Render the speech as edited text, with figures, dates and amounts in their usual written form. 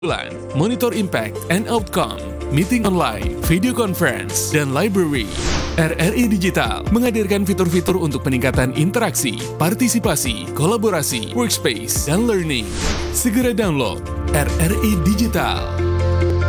Monitor impact and outcome, meeting online, video conference, dan library. RRI Digital menghadirkan fitur-fitur untuk peningkatan interaksi, partisipasi, kolaborasi, workspace, dan learning. Segera download RRI Digital.